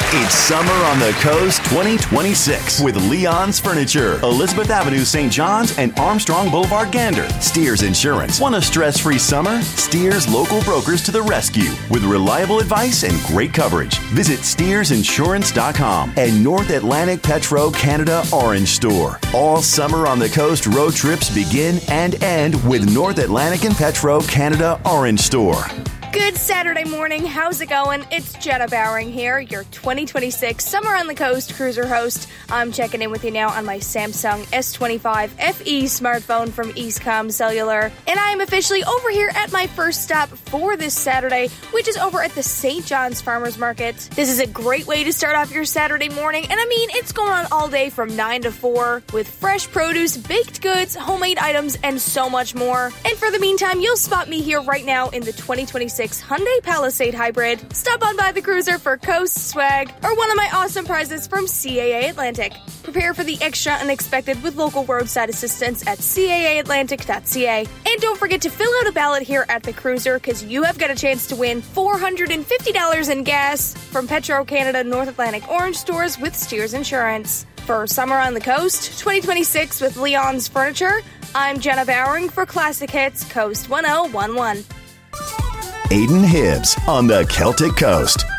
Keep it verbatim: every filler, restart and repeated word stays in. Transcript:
It's Summer on the Coast twenty twenty-six with Leon's Furniture, Elizabeth Avenue, Saint John's, and Armstrong Boulevard, Gander. Steers Insurance. Want a stress-free summer? Steers local brokers to the rescue with reliable advice and great coverage. Visit steers insurance dot com and North Atlantic Petro Canada Orange Store. All Summer on the Coast road trips begin and end with North Atlantic and Petro Canada Orange Store. Good Saturday morning. How's it going? It's Jenna Bowering here, your twenty twenty-six Summer on the Coast cruiser host. I'm checking in with you now on my Samsung S twenty-five F E smartphone from Eastcom Cellular. And I am officially over here at my first stop for this Saturday, which is over at the Saint John's Farmers Market. This is a great way to start off your Saturday morning. And I mean, it's going on all day from nine to four with fresh produce, baked goods, homemade items, and so much more. And for the meantime, you'll spot me here right now in the twenty twenty-six Hyundai Palisade Hybrid. Stop on by the cruiser for Coast Swag or one of my awesome prizes from C A A Atlantic. Prepare for the extra unexpected with local roadside assistance at C A A atlantic dot C A. And don't forget to fill out a ballot here at the cruiser because you have got a chance to win four hundred fifty dollars in gas from Petro Canada North Atlantic Orange Stores with Steers Insurance. For Summer on the Coast twenty twenty-six with Leon's Furniture, I'm Jenna Bowering for Classic Hits Coast ten eleven. Aiden Hibbs on the Celtic Coast.